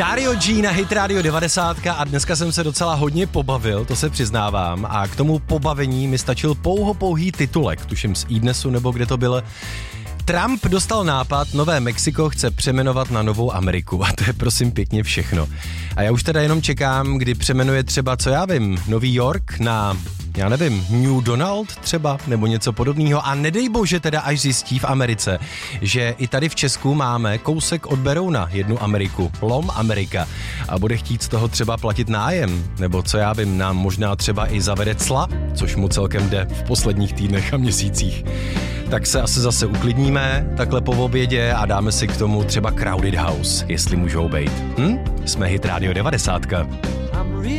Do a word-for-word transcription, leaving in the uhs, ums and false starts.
Dario G na Hit Radio devadesát a dneska jsem se docela hodně pobavil, to se přiznávám, a k tomu pobavení mi stačil pouho pouhý titulek, tuším z iDnesu nebo kde to bylo. Trump dostal nápad, Nové Mexiko chce přejmenovat na Novou Ameriku a to je prosím pěkně všechno. A já už teda jenom čekám, kdy přejmenuje třeba, co já vím, Nový York na, já nevím, New Donald třeba, nebo něco podobného. A nedej bože teda, až zjistí v Americe, že i tady v Česku máme kousek od Berouna, jednu Ameriku, Lom Amerika, a bude chtít z toho třeba platit nájem, nebo co já vím, nám možná třeba i zavede cla, což mu celkem jde v posledních týdnech a měsících. Tak se asi zase uklidníme takhle po obědě a dáme si k tomu třeba Crowded House, jestli můžou být. Hm? Jsme Hit Radio devadesát.